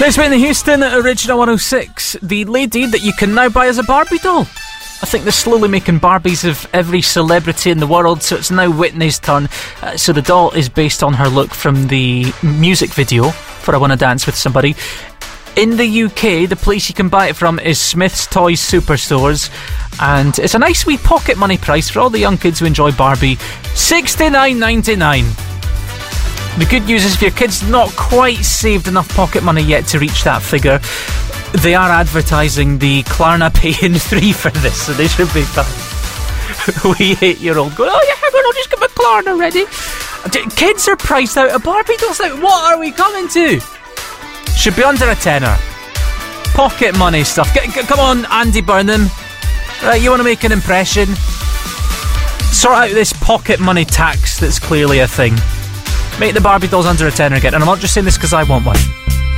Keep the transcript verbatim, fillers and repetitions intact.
This Whitney Houston, Original one oh six. The lady that you can now buy as a Barbie doll. I think they're slowly making Barbies of every celebrity in the world, so it's now Whitney's turn. Uh, so the doll is based on her look from the music video for I Wanna Dance With Somebody. In the U K, the place you can buy it from is Smith's Toys Superstores, and it's a nice wee pocket money price for all the young kids who enjoy Barbie, sixty-nine ninety-nine. The good news is if your kid's not quite saved enough pocket money yet to reach that figure, they are advertising the Klarna Pay in three for this, so they should be fine. We eight-year-old going, oh yeah, hang on, I'll just get my Klarna ready. Kids are priced out of Barbie dolls. Like, what are we coming to? Should be under a tenner. Pocket money stuff. Get, get, come on, Andy Burnham. Right, you want to make an impression? Sort out this pocket money tax that's clearly a thing. Make the Barbie dolls under a tenner again. And I'm not just saying this because I want one.